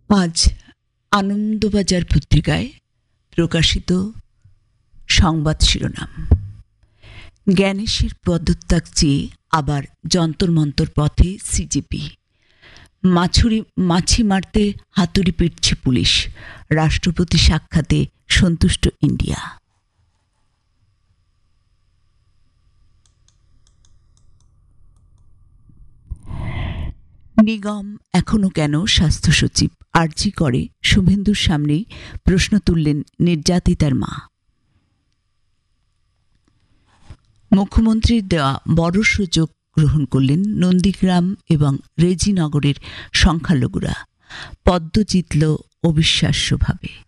আজ আনন্দবাজার পত্রিকায় প্রকাশিত সংবাদ শিরোনাম: জ্ঞানেশের পদত্যাগ চেয়ে আবার যন্তর মন্তর পথে সিজেপি। মাছি মারতে হাতুড়ি পিটছে পুলিশ, রাষ্ট্রপতি সাক্ষাতে সন্তুষ্ট ইন্ডিয়া। নিগম এখনো কেন? স্বাস্থ্য সচিব আর্জি করে শুভেন্দুর সামনেই প্রশ্ন তুললেন নির্যাতিতার মা। মুখ্যমন্ত্রীর দেওয়া বড় সুযোগ গ্রহণ করলেন নন্দীগ্রাম এবং রেজিনগরের সংখ্যালঘুরা। পদ্ম জিতল অবিশ্বাস্যভাবে।